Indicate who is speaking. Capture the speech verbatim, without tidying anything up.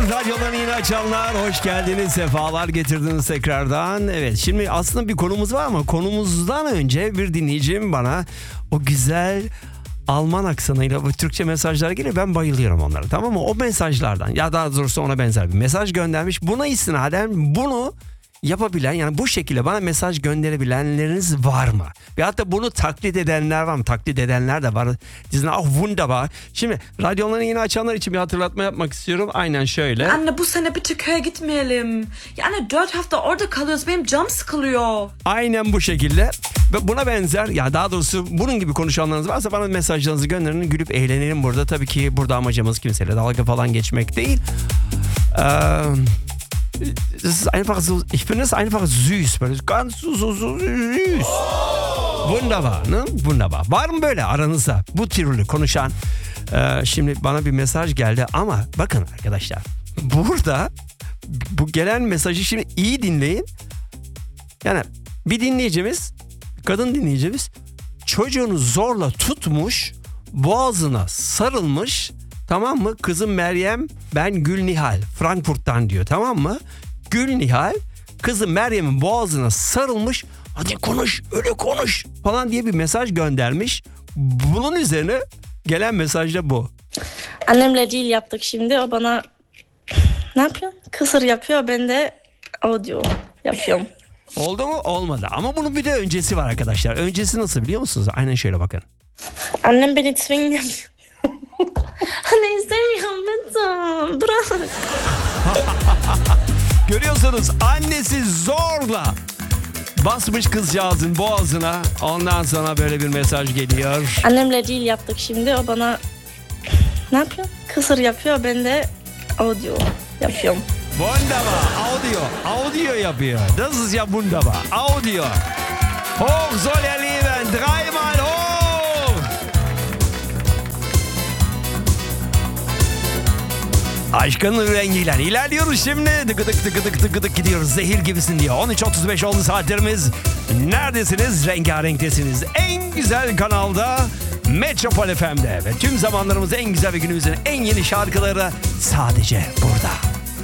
Speaker 1: Radyolarını yeni açanlar, hoş geldiniz, sefalar getirdiniz tekrardan. Evet, şimdi aslında bir konumuz var ama konumuzdan önce bir dinleyicim bana o güzel Alman aksanıyla bu Türkçe mesajlar geliyor. Ben bayılıyorum onlara, tamam mı? O mesajlardan, ya daha doğrusu ona benzer bir mesaj göndermiş. Buna istinaden bunu yapabilen, yani bu şekilde bana mesaj gönderebilenleriniz var mı? Ve hatta bunu taklit edenler var mı? Taklit edenler de var. Dizine ah wunderbar. Şimdi radyolarını yeni açanlar için bir hatırlatma yapmak istiyorum. Aynen şöyle.
Speaker 2: Anne, bu sene bitte köye gitmeyelim. Ya anne, dört hafta orada kalıyoruz. Benim canım sıkılıyor.
Speaker 1: Aynen bu şekilde. Ve buna benzer, ya daha doğrusu bunun gibi konuşanlarınız varsa bana mesajlarınızı gönderin. Gülüp eğlenelim burada. Tabii ki burada amacımız kimseyle dalga falan geçmek değil. Eee... Das ist einfach so, ich finde es einfach süß, weil es ganz so, so, so süß. Wunderbar, ne? Wunderbar. Var mı böyle aranızda bu türlü konuşan? Ee, şimdi bana bir mesaj geldi ama bakın arkadaşlar, burada bu gelen mesajı şimdi iyi dinleyin. Yani bir dinleyicimiz, kadın dinleyicimiz çocuğunu zorla tutmuş, boğazına sarılmış. Tamam mı? Kızım Meryem, ben Gül Nihal, Frankfurt'tan diyor, tamam mı? Gül Nihal, kızım Meryem'in boğazına sarılmış, hadi konuş, öyle konuş falan diye bir mesaj göndermiş. Bunun üzerine gelen mesaj da bu.
Speaker 3: Annemle deal yaptık şimdi, o bana ne yapıyor? Kısır yapıyor, ben de audio yapıyorum.
Speaker 1: Oldu mu? Olmadı. Ama bunun bir de öncesi var arkadaşlar. Öncesi nasıl biliyor musunuz? Aynen şöyle bakın.
Speaker 3: Annem beni zwingen. Anne istemiyorum lütfen. Bırak.
Speaker 1: Görüyorsunuz, annesi zorla basmış kızcağızın boğazına. Ondan sonra böyle bir mesaj geliyor.
Speaker 3: Annemle deal yaptık şimdi, o bana ne yapıyor? Kısır yapıyor, ben de audio yapıyorum.
Speaker 1: Wunderbar. Audio. Audio yapıyor. Das ist ja wunderbar. Audio. Hoch soll er leben. Dreimal hoch. Aşkın rengiyle ilerliyoruz şimdi. Tıkıdık tıkıdık tıkıdık gidiyoruz. Zehir gibisin diyor. on üç otuz beş oldu saatlerimiz. Neredesiniz? Rengarenktesiniz. En güzel kanalda Metropol F M'de. Ve tüm zamanlarımızın en güzel ve günümüzün en yeni şarkıları sadece burada.